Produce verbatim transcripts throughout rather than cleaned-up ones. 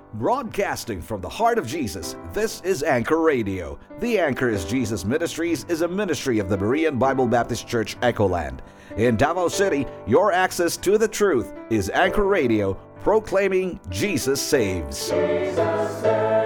Broadcasting from the heart of Jesus, this is Anchor Radio. The Anchor is Jesus Ministries is a ministry of the Berean Bible Baptist Church, Echoland. In Davao City, your access to the truth is Anchor Radio, proclaiming Jesus saves. Jesus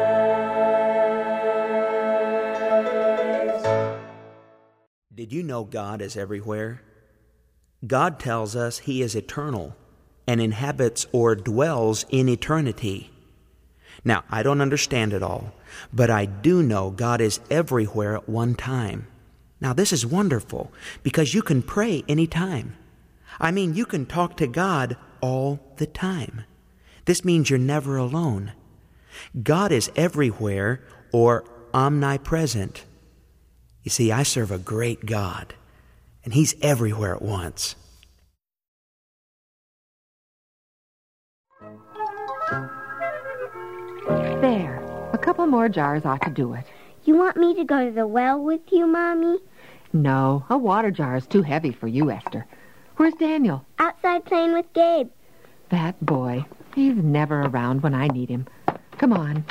saves. Did you know God is everywhere? God tells us He is eternal and inhabits or dwells in eternity. Now, I don't understand it all, but I do know God is everywhere at one time. Now, this is wonderful because you can pray anytime. I mean, you can talk to God all the time. This means you're never alone. God is everywhere or omnipresent. You see, I serve a great God, and He's everywhere at once. There. A couple more jars ought to do it. You want me to go to the well with you, Mommy? No, a water jar is too heavy for you, Esther. Where's Daniel? Outside playing with Gabe. That boy. He's never around when I need him. Come on.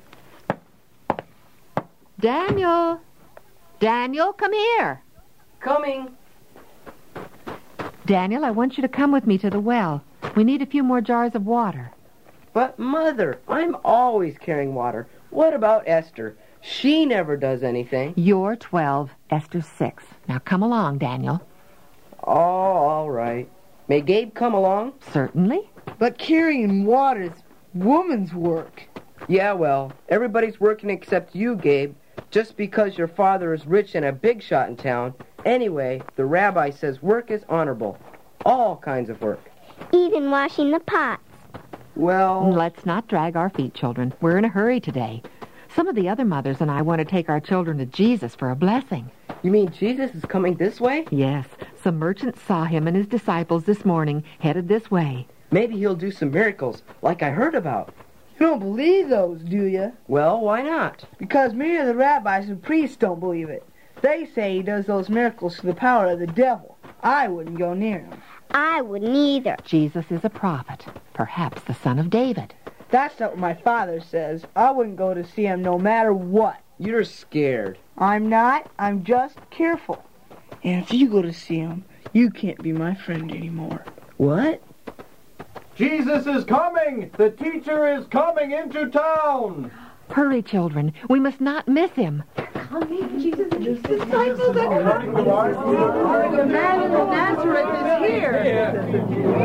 Daniel! Daniel, come here. Coming. Daniel, I want you to come with me to the well. We need a few more jars of water. But, Mother, I'm always carrying water. What about Esther? She never does anything. You're twelve, Esther's six. Now come along, Daniel. Oh, all right. May Gabe come along? Certainly. But carrying water's woman's work. Yeah, well, everybody's working except you, Gabe, just because your father is rich and a big shot in town. Anyway, the rabbi says work is honorable. All kinds of work. Even washing the pots. Well... Let's not drag our feet, children. We're in a hurry today. Some of the other mothers and I want to take our children to Jesus for a blessing. You mean Jesus is coming this way? Yes. Some merchants saw him and his disciples this morning, headed this way. Maybe he'll do some miracles, like I heard about. You don't believe those, do you? Well, why not? Because many of the rabbis and priests don't believe it. They say he does those miracles through the power of the devil. I wouldn't go near him. I wouldn't either. Jesus is a prophet, perhaps the son of David. That's not what my father says. I wouldn't go to see him no matter what. You're scared. I'm not. I'm just careful. And if you go to see him, you can't be my friend anymore. What? Jesus is coming! The teacher is coming into town! Hurry, children. We must not miss him. Jesus' disciples are coming. The man of Nazareth is here.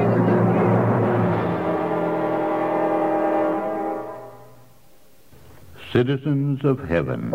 Citizens of heaven.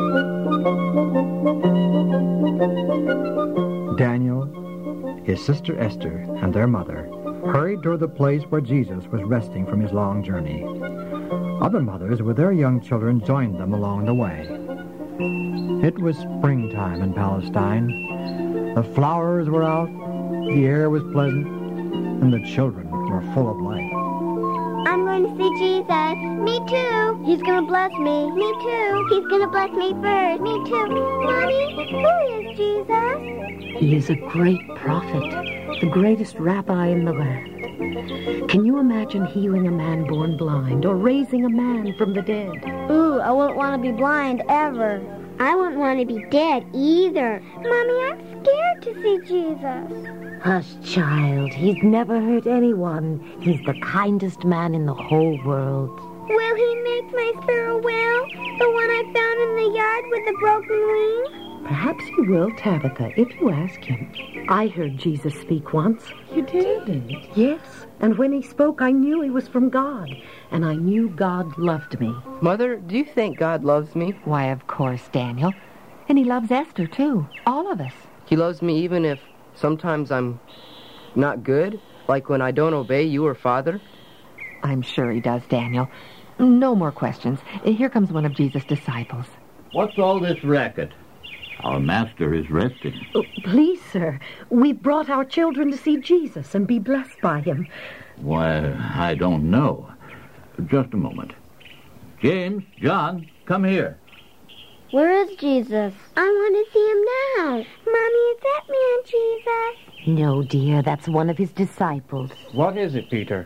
Daniel, his sister Esther, and their mother hurried toward the place where Jesus was resting from his long journey. Other mothers with their young children joined them along the way. It was springtime in Palestine. The flowers were out, the air was pleasant, and the children were full of life. I'm going to see Jesus. Me too. He's going to bless me. Me too. He's going to bless me first. Me too. Mommy, who is Jesus? He is a great prophet, the greatest rabbi in the land. Can you imagine healing a man born blind or raising a man from the dead? Ooh, I wouldn't want to be blind ever. I wouldn't want to be dead either. Mommy, I'm scared to see Jesus. Hush, child. He's never hurt anyone. He's the kindest man in the whole world. Will he make my sparrow well? The one I found in the yard with the broken wing? Perhaps he will, Tabitha, if you ask him. I heard Jesus speak once. You did? Yes, and when he spoke, I knew he was from God, and I knew God loved me. Mother, do you think God loves me? Why, of course, Daniel. And he loves Esther, too. All of us. He loves me even if sometimes I'm not good, like when I don't obey you or Father? I'm sure he does, Daniel. No more questions. Here comes one of Jesus' disciples. What's all this racket? Our master is resting. Oh, please, sir, we've brought our children to see Jesus and be blessed by him. Why, I don't know. Just a moment. James, John, come here. Where is Jesus? I want to see him now. Mommy, is that man Jesus? No, dear, that's one of his disciples. What is it, Peter?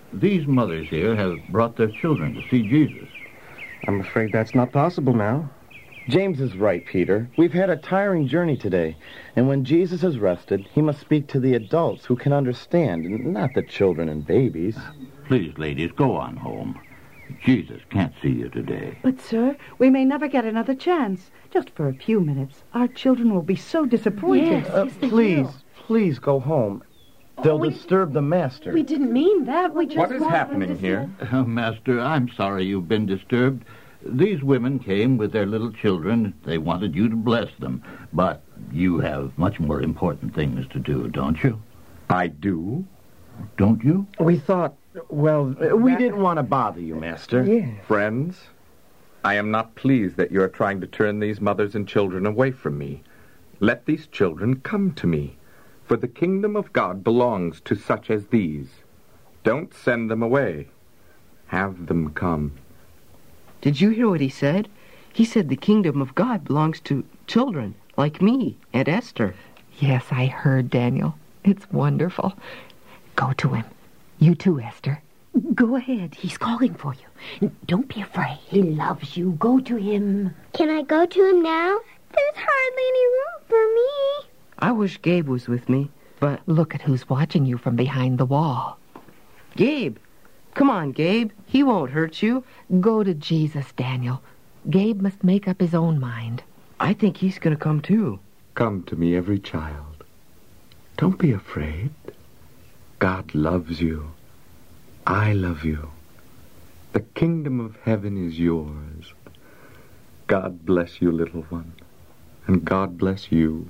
these mothers here have brought their children to see Jesus. I'm afraid that's not possible now. James is right, Peter. We've had a tiring journey today, and when Jesus is rested, he must speak to the adults who can understand, not the children and babies. Please, ladies, go on home. Jesus can't see you today. But, sir, we may never get another chance. Just for a few minutes. Our children will be so disappointed. Yes, uh, yes, please, will. please go home. They'll oh, we, disturb the master. We didn't mean that. We just What is happening here? Uh, master, I'm sorry you've been disturbed. These women came with their little children. They wanted you to bless them. But you have much more important things to do, don't you? I do. Don't you? We thought, well, we that... didn't want to bother you, Master. Yeah. Friends, I am not pleased that you are trying to turn these mothers and children away from me. Let these children come to me, for the kingdom of God belongs to such as these. Don't send them away. Have them come. Did you hear what he said? He said the kingdom of God belongs to children like me and Esther. Yes, I heard, Daniel. It's wonderful. Go to him. You too, Esther. Go ahead. He's calling for you. Don't be afraid. He loves you. Go to him. Can I go to him now? There's hardly any room for me. I wish Gabe was with me, but... Look at who's watching you from behind the wall. Gabe! Come on, Gabe. He won't hurt you. Go to Jesus, Daniel. Gabe must make up his own mind. I think he's going to come, too. Come to me, every child. Don't be afraid. God loves you. I love you. The kingdom of heaven is yours. God bless you, little one. And God bless you.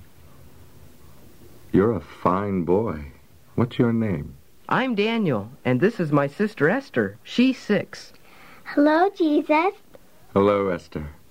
You're a fine boy. What's your name? I'm Daniel, and this is my sister Esther. She's six. Hello, Jesus. Hello, Esther.